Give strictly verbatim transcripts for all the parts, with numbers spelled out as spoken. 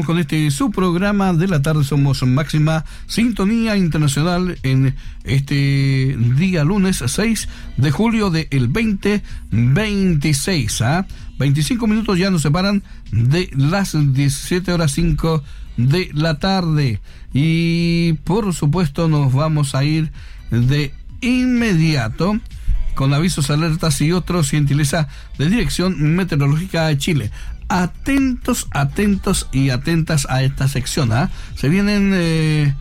seguimos con este su programa de la tarde. Somos Máxima Sintonía Internacional en este día lunes seis de julio del veinte veintiséis. ¿ah? veinticinco minutos ya nos separan de las diecisiete horas cinco de la tarde. Y por supuesto nos vamos a ir de inmediato con avisos, alertas y otros, gentileza de Dirección Meteorológica de Chile. Atentos, atentos y atentas a esta sección. ¿eh? Se vienen, eh,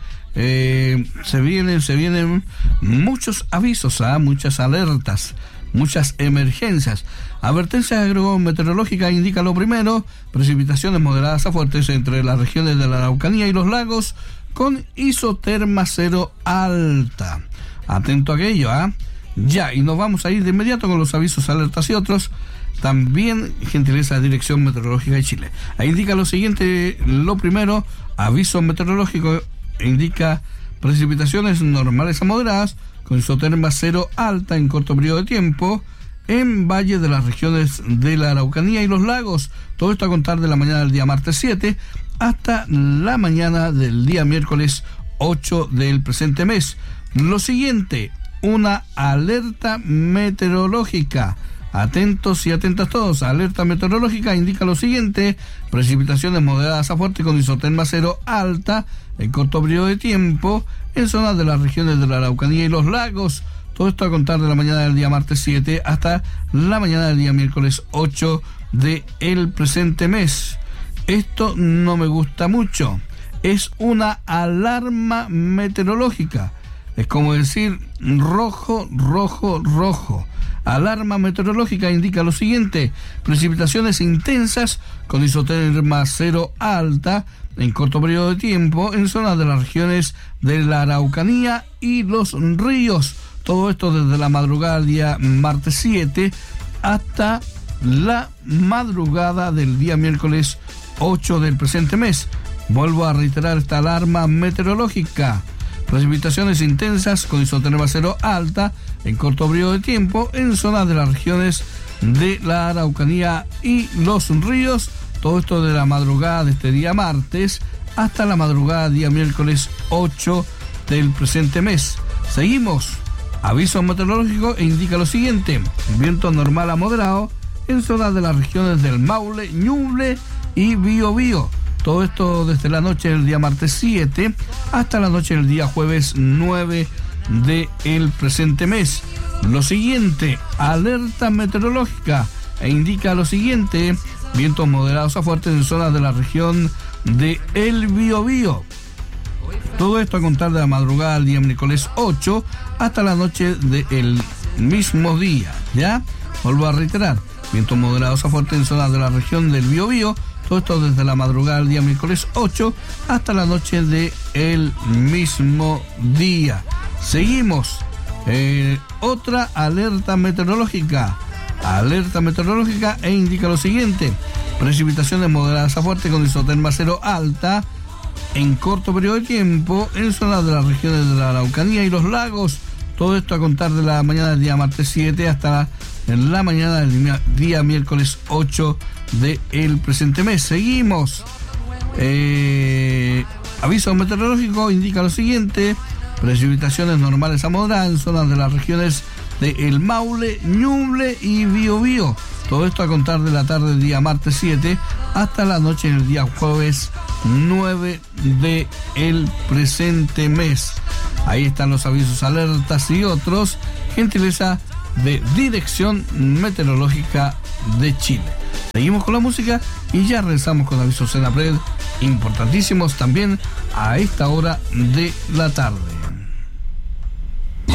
eh, se vienen, se vienen muchos avisos, ¿eh? muchas alertas, muchas emergencias. Advertencia agrometeorológica indica lo primero: precipitaciones moderadas a fuertes entre las regiones de la Araucanía y los lagos, con isoterma cero alta. Atento a aquello, ¿ah? ¿eh? Ya, y nos vamos a ir de inmediato con los avisos, alertas y otros. También gentileza de Dirección Meteorológica de Chile. Ahí indica lo siguiente: lo primero, aviso meteorológico indica precipitaciones normales a moderadas con isoterma cero alta en corto periodo de tiempo en valles de las regiones de la Araucanía y los lagos. Todo esto a contar de la mañana del día martes siete hasta la mañana del día miércoles ocho del presente mes. Lo siguiente, una alerta meteorológica. Atentos y atentas todos. Alerta meteorológica indica lo siguiente: precipitaciones moderadas a fuerte con isoterma cero alta en corto periodo de tiempo en zonas de las regiones de la Araucanía y los lagos. Todo esto a contar de la mañana del día martes siete hasta la mañana del día miércoles ocho del presente mes. Esto no me gusta mucho. Es una alarma meteorológica. Es como decir rojo, rojo, rojo. Alarma meteorológica indica lo siguiente: precipitaciones intensas con isoterma cero alta en corto periodo de tiempo en zonas de las regiones de la Araucanía y los ríos. Todo esto desde la madrugada del día martes siete hasta la madrugada del día miércoles ocho del presente mes. Vuelvo a reiterar esta alarma meteorológica: precipitaciones intensas con isoterma cero alta en corto periodo de tiempo en zonas de las regiones de la Araucanía y los ríos. Todo esto de la madrugada de este día martes hasta la madrugada día miércoles ocho del presente mes. Seguimos. Aviso meteorológico e indica lo siguiente: viento normal a moderado en zonas de las regiones del Maule, Ñuble y Biobío. Todo esto desde la noche del día martes siete hasta la noche del día jueves nueve del presente mes. Lo siguiente, alerta meteorológica e indica lo siguiente: vientos moderados a fuertes en zonas de la región de El Biobío. Todo esto a contar de la madrugada del día miércoles ocho hasta la noche del mismo día. ¿Ya? Vuelvo a reiterar: vientos moderados a fuertes en zonas de la región del Biobío. Todo esto desde la madrugada del día miércoles ocho hasta la noche del mismo día. Seguimos. Eh, otra alerta meteorológica. Alerta meteorológica e indica lo siguiente: precipitaciones moderadas a fuerte con isoterma cero alta en corto periodo de tiempo en zonas de las regiones de la Araucanía y los lagos. Todo esto a contar de la mañana del día martes siete hasta la mañana del día, día miércoles ocho del presente mes. Seguimos. Eh, aviso meteorológico indica lo siguiente: precipitaciones normales a moderadas en zonas de las regiones de El Maule, Ñuble y Biobío. Todo esto a contar de la tarde del día martes siete hasta la noche del día jueves nueve del presente mes. Ahí están los avisos, alertas y otros, gentileza de Dirección Meteorológica de Chile. Seguimos con la música y ya regresamos con avisos en la red importantísimos también a esta hora de la tarde.